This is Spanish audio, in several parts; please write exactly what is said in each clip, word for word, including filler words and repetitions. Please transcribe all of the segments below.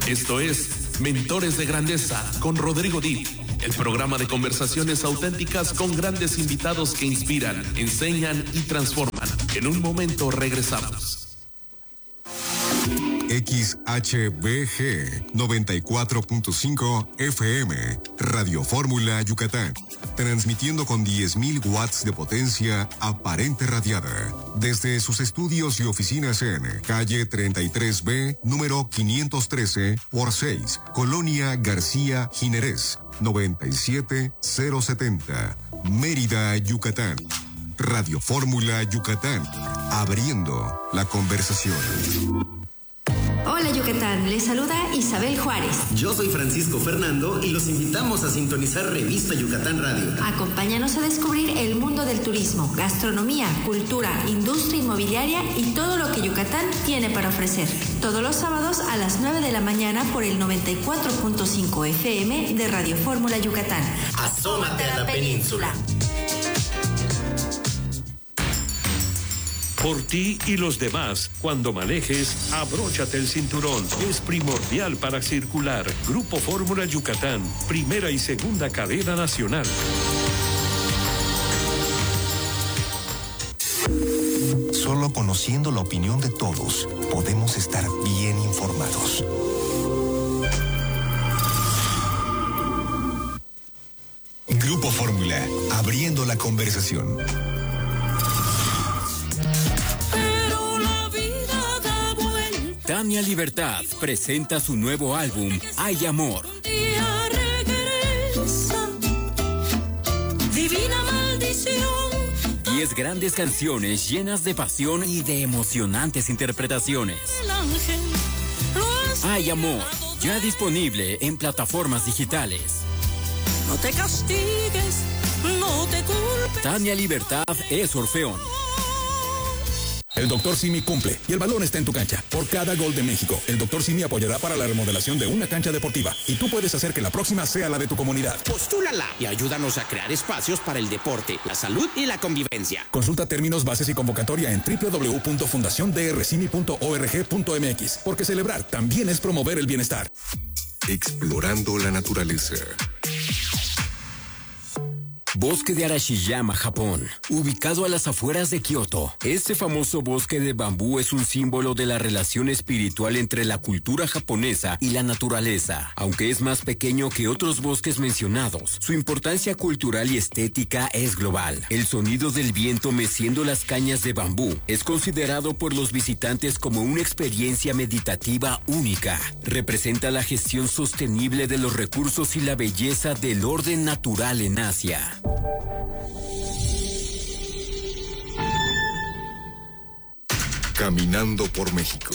Esto es Mentores de Grandeza con Rodrigo Dip, el programa de conversaciones auténticas con grandes invitados que inspiran, enseñan y transforman. En un momento regresamos. X H B G noventa y cuatro punto cinco F M, Radio Fórmula Yucatán, transmitiendo con diez mil watts de potencia aparente radiada, desde sus estudios y oficinas en calle treinta y tres B, número quinientos trece por seis, Colonia García Jiménez, noventa y siete mil setenta, Mérida, Yucatán. Radio Fórmula Yucatán, abriendo la conversación. Hola Yucatán, les saluda Isabel Juárez. Yo soy Francisco Fernando y los invitamos a sintonizar Revista Yucatán Radio. Acompáñanos a descubrir el mundo del turismo, gastronomía, cultura, industria inmobiliaria y todo lo que Yucatán tiene para ofrecer. Todos los sábados a las nueve de la mañana por el noventa y cuatro punto cinco F M de Radio Fórmula Yucatán. Asómate a la península. Por ti y los demás, cuando manejes, abróchate el cinturón. Es primordial para circular. Grupo Fórmula Yucatán, primera y segunda cadena nacional. Solo conociendo la opinión de todos, podemos estar bien informados. Grupo Fórmula, abriendo la conversación. Tania Libertad presenta su nuevo álbum, Hay Amor. Divina maldición. Diez grandes canciones llenas de pasión y de emocionantes interpretaciones. Hay Amor, ya disponible en plataformas digitales. No te castigues, no te culpes. Tania Libertad es Orfeón. El doctor Simi cumple y el balón está en tu cancha. Por cada gol de México, el doctor Simi apoyará para la remodelación de una cancha deportiva y tú puedes hacer que la próxima sea la de tu comunidad. Postúlala y ayúdanos a crear espacios para el deporte, la salud y la convivencia. Consulta términos, bases y convocatoria en doble u doble u doble u punto fundación d r simi punto org punto m x, porque celebrar también es promover el bienestar. Explorando la naturaleza. Bosque de Arashiyama, Japón, ubicado a las afueras de Kioto. Este famoso bosque de bambú es un símbolo de la relación espiritual entre la cultura japonesa y la naturaleza. Aunque es más pequeño que otros bosques mencionados, su importancia cultural y estética es global. El sonido del viento meciendo las cañas de bambú es considerado por los visitantes como una experiencia meditativa única. Representa la gestión sostenible de los recursos y la belleza del orden natural en Asia. Caminando por México.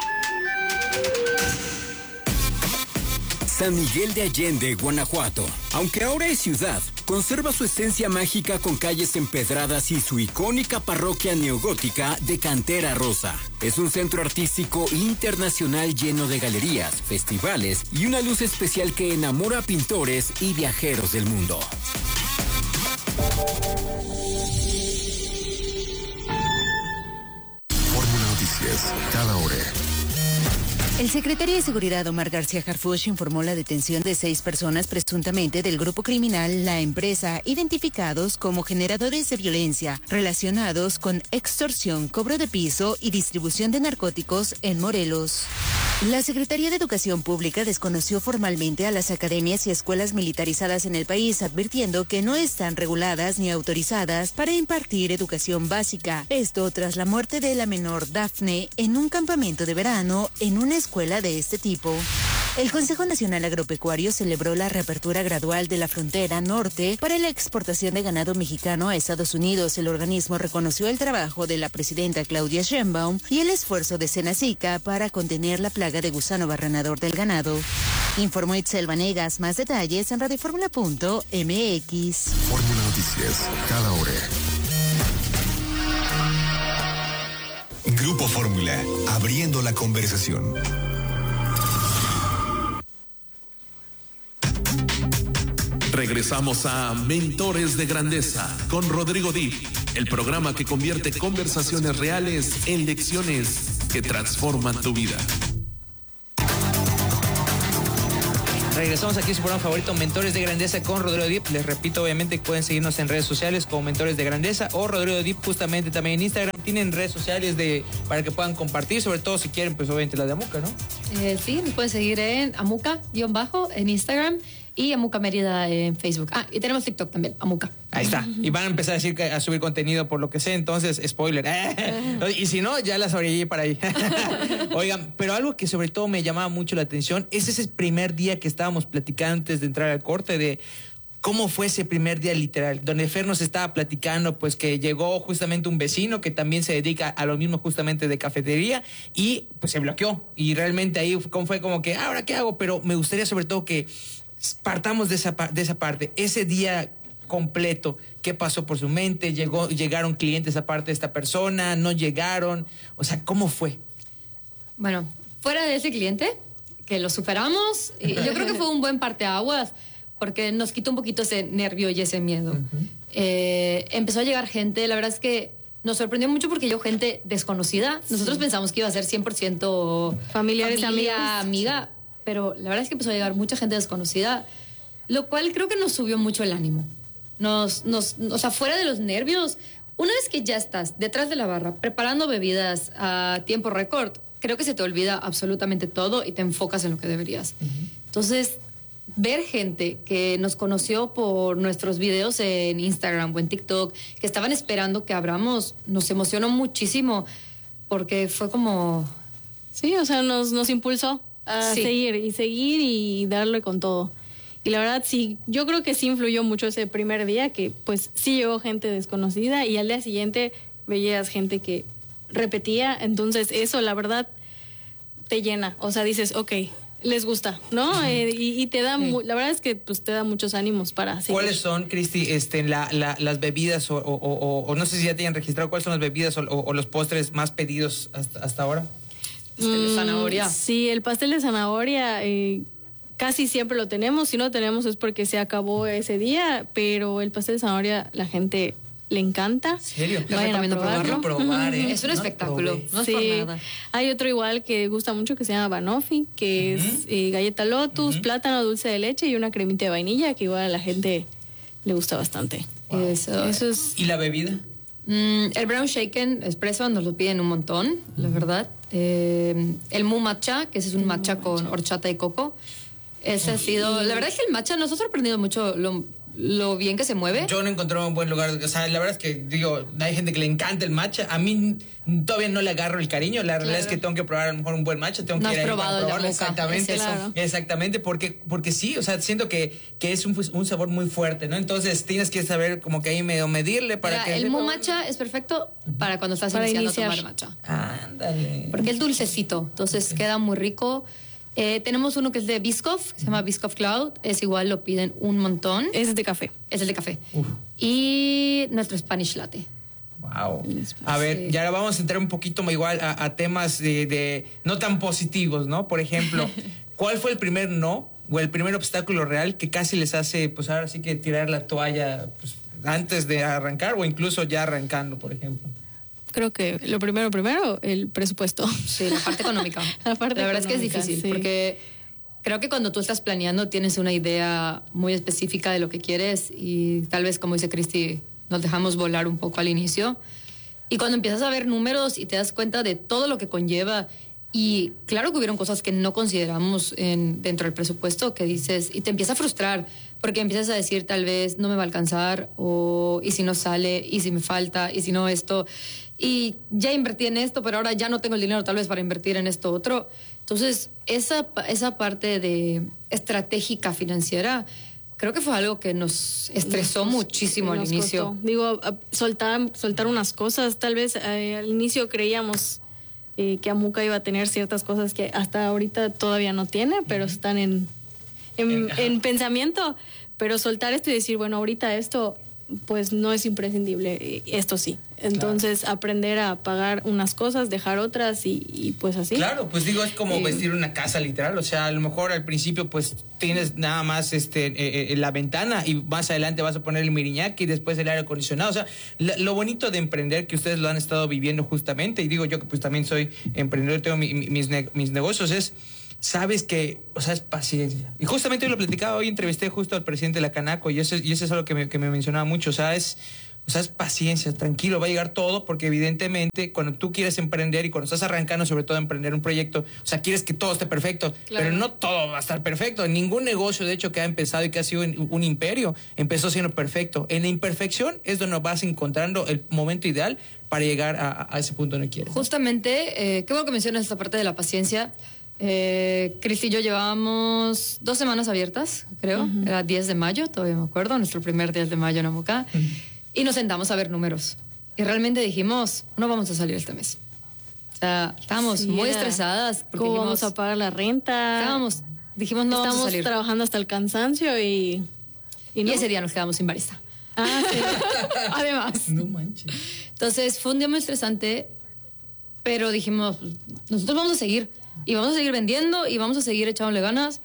San Miguel de Allende, Guanajuato. Aunque ahora es ciudad, conserva su esencia mágica con calles empedradas y su icónica parroquia neogótica de cantera rosa. Es un centro artístico internacional lleno de galerías, festivales y una luz especial que enamora a pintores y viajeros del mundo. Fórmula Noticias, cada hora. El secretario de Seguridad Omar García Harfuch informó la detención de seis personas presuntamente del grupo criminal La Empresa, identificados como generadores de violencia relacionados con extorsión, cobro de piso y distribución de narcóticos en Morelos. La Secretaría de Educación Pública desconoció formalmente a las academias y escuelas militarizadas en el país, advirtiendo que no están reguladas ni autorizadas para impartir educación básica. Esto tras la muerte de la menor Dafne en un campamento de verano en una escuela de este tipo. El Consejo Nacional Agropecuario celebró la reapertura gradual de la frontera norte para la exportación de ganado mexicano a Estados Unidos. El organismo reconoció el trabajo de la presidenta Claudia Sheinbaum y el esfuerzo de Senacica para contener la plaga de gusano barrenador del ganado. Informó Itzel Vanegas. Más detalles en radioformula punto m x. Fórmula Noticias, cada hora. Grupo Fórmula, abriendo la conversación. Regresamos a Mentores de Grandeza con Rodrigo Dip, el programa que convierte conversaciones reales en lecciones que transforman tu vida. Regresamos aquí a su programa favorito, Mentores de Grandeza con Rodrigo Dip. Les repito, obviamente pueden seguirnos en redes sociales como Mentores de Grandeza o Rodrigo Dip, justamente también en Instagram. Tienen redes sociales de para que puedan compartir, sobre todo si quieren, pues obviamente la de Amuca, ¿no? Eh, sí, me pueden seguir en Amuca-bajo en Instagram y Amuca Mérida en Facebook. Ah, y tenemos TikTok también, Amuca. Ahí está. Y van a empezar a decir que a subir contenido por lo que sé, entonces, spoiler. Y si no, ya las orillé para ahí. Oigan, pero algo que sobre todo me llamaba mucho la atención es ese primer día que estábamos platicando antes de entrar al corte de cómo fue ese primer día literal, donde Fer nos estaba platicando pues que llegó justamente un vecino que también se dedica a lo mismo justamente de cafetería y pues se bloqueó. Y realmente ahí fue como que, ¿ahora qué hago? Pero me gustaría sobre todo que partamos de esa, de esa parte, ese día completo, ¿qué pasó por su mente? Llegó, ¿Llegaron clientes aparte de esta persona? ¿No llegaron? O sea, ¿cómo fue? Bueno, fuera de ese cliente, que lo superamos, y yo creo que fue un buen parteaguas, porque nos quitó un poquito ese nervio y ese miedo. Uh-huh. Eh, empezó a llegar gente, la verdad es que nos sorprendió mucho porque llegó gente desconocida. Nosotros sí. pensamos que iba a ser cien por ciento familiares, familia, amiga, pero la verdad es que empezó a llegar mucha gente desconocida, lo cual creo que nos subió mucho el ánimo. Nos, nos, o sea, fuera de los nervios, una vez que ya estás detrás de la barra preparando bebidas a tiempo récord, creo que se te olvida absolutamente todo y te enfocas en lo que deberías. Uh-huh. Entonces, ver gente que nos conoció por nuestros videos en Instagram o en TikTok, que estaban esperando que abramos, nos emocionó muchísimo porque fue como... Sí, o sea, nos, nos impulsó a sí. seguir y seguir y darle con todo. Y la verdad, sí, yo creo que sí influyó mucho ese primer día, que pues sí llegó gente desconocida y al día siguiente veías gente que repetía. Entonces eso, la verdad, te llena. O sea, dices, ok, les gusta, ¿no? Uh-huh. eh, y, y te da, sí. la verdad es que pues te da muchos ánimos para seguir. ¿Cuáles son, Cristi, este, la, la, las bebidas o, o, o, o no sé si ya te hayan registrado, cuáles son las bebidas o, o, o los postres más pedidos hasta, hasta ahora? Pastel de zanahoria. Mm, sí, el pastel de zanahoria eh, casi siempre lo tenemos. Si no lo tenemos es porque se acabó ese día, pero el pastel de zanahoria la gente le encanta. ¿En serio? Te recomiendo probarlo. Probar, ¿eh? Es un no espectáculo, probé. No es sí. por nada. Hay otro igual que gusta mucho que se llama Banoffee, que uh-huh. es eh, galleta Lotus, uh-huh. plátano dulce de leche y una cremita de vainilla, que igual a la gente le gusta bastante. Wow. Eso, Eso es... ¿Y la bebida? Mm, el brown shaken espresso nos lo piden un montón, uh-huh. la verdad. Eh, el mu matcha, que ese es un matcha matcha con horchata y coco. Ese ha sido... La verdad es que el matcha nos ha sorprendido mucho lo, lo bien que se mueve. Yo no encontré un buen lugar. O sea, la verdad es que, digo, hay gente que le encanta el matcha. A mí todavía no le agarro el cariño. La realidad claro. es que tengo que probar a lo mejor un buen matcha. Tengo no que ir has ahí probado para probarlo. Exactamente. Es claro. Exactamente. Porque, porque sí, o sea, siento que, que es un, un sabor muy fuerte, ¿no? Entonces tienes que saber como que ahí medio medirle para Mira, que... El mu matcha es perfecto para cuando estás para iniciando iniciar. a tomar matcha. Ándale. Porque es dulcecito. Entonces okay. queda muy rico. Eh, tenemos uno que es de Biscoff, que se llama Biscoff Cloud. Es igual, lo piden un montón. Es de café. Es el de café. Uf. Y nuestro Spanish Latte. Wow. A ver, sí. y ahora vamos a entrar un poquito más igual a, a temas de, de no tan positivos, ¿no? Por ejemplo, ¿cuál fue el primer no o el primer obstáculo real que casi les hace, pues ahora sí que tirar la toalla pues, antes de arrancar o incluso ya arrancando, por ejemplo? Creo que lo primero, primero, el presupuesto. Sí, la parte económica. la parte la verdad económica, es que es difícil, sí. porque creo que cuando tú estás planeando tienes una idea muy específica de lo que quieres y tal vez, como dice Cristi, nos dejamos volar un poco al inicio. Y cuando empiezas a ver números y te das cuenta de todo lo que conlleva, y claro que hubieron cosas que no consideramos en, dentro del presupuesto, que dices, y te empieza a frustrar, porque empiezas a decir tal vez no me va a alcanzar, o y si no sale, y si me falta, y si no esto... Y ya invertí en esto, pero ahora ya no tengo el dinero tal vez para invertir en esto otro. Entonces, esa, esa parte de estratégica financiera, creo que fue algo que nos estresó nos, muchísimo nos al inicio. Costó. Digo, soltar, soltar unas cosas. Tal vez eh, al inicio creíamos eh, que Amuca iba a tener ciertas cosas que hasta ahorita todavía no tiene, pero uh-huh. están en, en, en pensamiento. Pero soltar esto y decir, bueno, ahorita esto... pues no es imprescindible, esto sí. Entonces, claro. aprender a pagar unas cosas, dejar otras y, y pues así. Claro, pues digo, es como eh, vestir una casa literal. O sea, a lo mejor al principio pues tienes nada más este eh, eh, la ventana y más adelante vas a poner el miriñaque y después el aire acondicionado. O sea, la, lo bonito de emprender, que ustedes lo han estado viviendo justamente, y digo yo que pues también soy emprendedor, tengo mi, mi, mis, ne- mis negocios, es... sabes que, o sea, es paciencia. Y justamente hoy lo platicaba, hoy entrevisté justo al presidente de la Canaco y eso, y eso es algo que me, que me mencionaba mucho, o sea, es... O sea, es paciencia, tranquilo, va a llegar todo, porque evidentemente cuando tú quieres emprender y cuando estás arrancando, sobre todo emprender un proyecto, o sea, quieres que todo esté perfecto, claro. Pero no todo va a estar perfecto. Ningún negocio, de hecho, que ha empezado y que ha sido un imperio, empezó siendo perfecto. En la imperfección es donde vas encontrando el momento ideal para llegar a, a ese punto donde quieres. Justamente, eh, qué bueno que mencionas esta parte de la paciencia. Eh, Cristi y yo llevábamos dos semanas abiertas, creo, uh-huh. Era diez de mayo, todavía me acuerdo, nuestro primer diez de mayo en Amuca. Uh-huh. Y nos sentamos a ver números. Y realmente dijimos, no vamos a salir este mes. O sea, estábamos sí, muy estresadas. Porque ¿cómo dijimos, vamos a pagar la renta? Estábamos, dijimos, no Estamos vamos a salir. trabajando hasta el cansancio y... Y, no? y ese día nos quedamos sin barista. Ah, sí. Además. No manches. Entonces, fue un día muy estresante, pero dijimos, nosotros vamos a seguir. Y vamos a seguir vendiendo y vamos a seguir echándole ganas.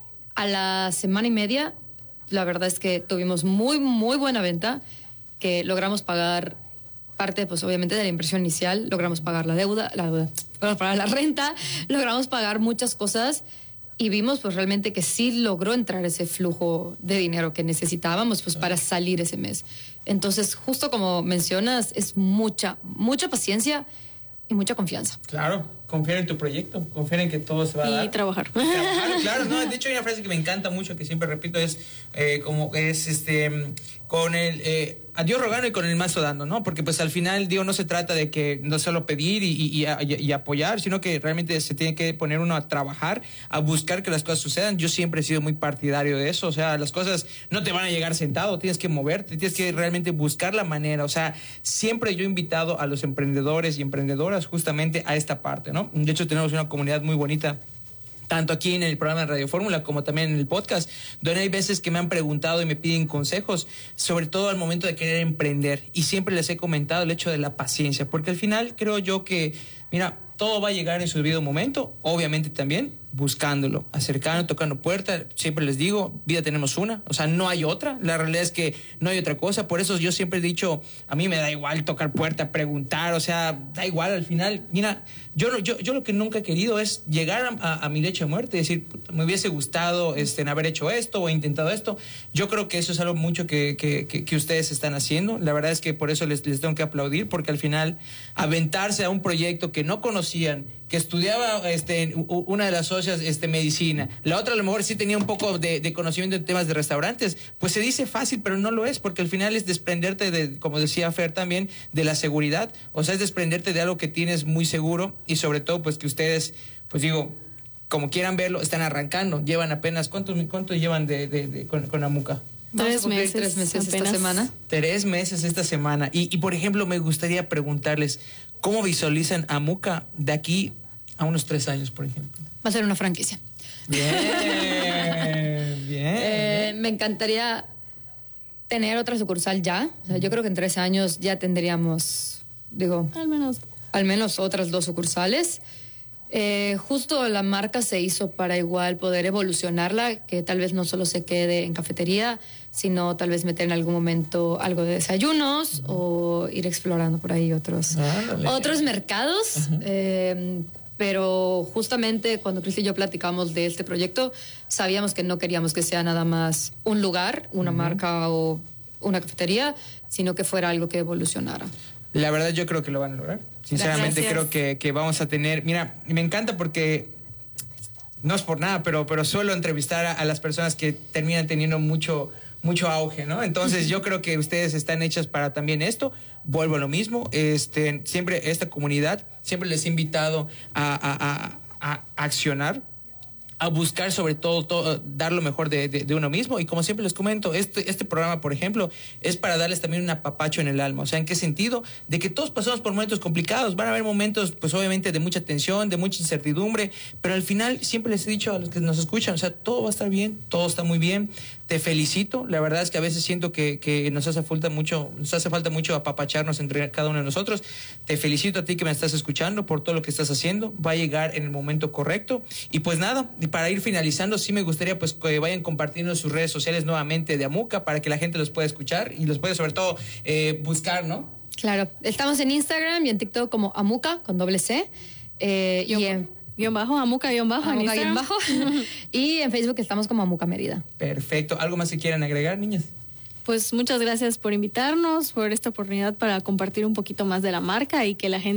A la semana y media, la verdad es que tuvimos muy, muy buena venta, que logramos pagar parte, pues obviamente, de la inversión inicial, logramos pagar la deuda, la deuda, logramos pagar la renta, logramos pagar muchas cosas y vimos pues realmente que sí logró entrar ese flujo de dinero que necesitábamos pues para salir ese mes. Entonces, justo como mencionas, es mucha, mucha paciencia y mucha confianza. Claro, confiar en tu proyecto, confiar en que todo se va a y dar. Y trabajar. Trabajar, claro, no, de hecho hay una frase que me encanta mucho, que siempre repito, es eh, como es este, con el... Eh, a Dios rogando y con el mazo dando, ¿no? Porque pues al final, digo, no se trata de que no solo pedir y, y, y, y apoyar, sino que realmente se tiene que poner uno a trabajar, a buscar que las cosas sucedan. Yo siempre he sido muy partidario de eso, o sea, las cosas no te van a llegar sentado, tienes que moverte, tienes que realmente buscar la manera, o sea, siempre yo he invitado a los emprendedores y emprendedoras justamente a esta parte, ¿no? De hecho, tenemos una comunidad muy bonita, tanto aquí en el programa de Radio Fórmula como también en el podcast, donde hay veces que me han preguntado y me piden consejos, sobre todo al momento de querer emprender. Y siempre les he comentado el hecho de la paciencia, porque al final creo yo que, mira, todo va a llegar en su debido momento, obviamente también buscándolo, acercando, tocando puertas. Siempre les digo, vida tenemos una, o sea, no hay otra. La realidad es que no hay otra cosa. Por eso yo siempre he dicho, a mí me da igual tocar puerta, preguntar, o sea, da igual al final. Mira, yo, yo, yo lo que nunca he querido es llegar a, a, a mi lecho de muerte y decir, me hubiese gustado este, en haber hecho esto o intentado esto. Yo creo que eso es algo mucho que, que, que, que ustedes están haciendo. La verdad es que por eso les, les tengo que aplaudir, porque al final aventarse a un proyecto que no conocían, que estudiaba este, una de las socias este, medicina, la otra a lo mejor sí tenía un poco de, de conocimiento en temas de restaurantes, pues se dice fácil, pero no lo es, porque al final es desprenderte de, como decía Fer también, de la seguridad, o sea, es desprenderte de algo que tienes muy seguro y sobre todo pues que ustedes, pues digo, como quieran verlo, están arrancando, llevan apenas, ¿cuánto, cuánto llevan de, de, de, con, con Amuca? Tres meses, tres meses esta semana. Tres meses esta semana. Y, y por ejemplo, me gustaría preguntarles, ¿cómo visualizan Amuca de aquí a unos tres años, por ejemplo? Va a ser una franquicia. Bien, bien. Eh, me encantaría tener otra sucursal ya. O sea, yo creo que en tres años ya tendríamos, digo, al menos, al menos otras dos sucursales. Eh, justo la marca se hizo para igual poder evolucionarla, que tal vez no solo se quede en cafetería, sino tal vez meter en algún momento algo de desayunos uh-huh. o ir explorando por ahí otros, ah, otros mercados. Uh-huh. Eh, pero justamente cuando Cristi y yo platicamos de este proyecto, sabíamos que no queríamos que sea nada más un lugar, una uh-huh. marca o una cafetería, sino que fuera algo que evolucionara. La verdad yo creo que lo van a lograr. Sinceramente Gracias. creo que, que vamos a tener... Mira, me encanta porque, no es por nada, pero, pero suelo entrevistar a, a las personas que terminan teniendo mucho, mucho auge, ¿no? Entonces yo creo que ustedes están hechas para también esto. Vuelvo a lo mismo. Este, siempre esta comunidad, siempre les he invitado a, a, a, a accionar, a buscar sobre todo, todo dar lo mejor de, de, de uno mismo. Y como siempre les comento, este, este programa, por ejemplo, es para darles también un apapacho en el alma. O sea, ¿en qué sentido? De que todos pasamos por momentos complicados. Van a haber momentos, pues obviamente, de mucha tensión, de mucha incertidumbre, pero al final siempre les he dicho a los que nos escuchan, o sea, todo va a estar bien, todo está muy bien. Te felicito. La verdad es que a veces siento que, que nos hace falta mucho, nos hace falta mucho apapacharnos entre cada uno de nosotros. Te felicito a ti que me estás escuchando por todo lo que estás haciendo. Va a llegar en el momento correcto. Y pues nada, y para ir finalizando, sí me gustaría pues que vayan compartiendo sus redes sociales nuevamente de Amuca para que la gente los pueda escuchar y los pueda sobre todo eh, buscar, ¿no? Claro. Estamos en Instagram y en TikTok como Amuca con doble C. Eh, y en guión bajo, Amuca guión bajo. Amuca guión bajo. Y en Facebook estamos como Amuca Mérida. Perfecto. ¿Algo más que quieran agregar, niñas? Pues muchas gracias por invitarnos, por esta oportunidad para compartir un poquito más de la marca y que la gente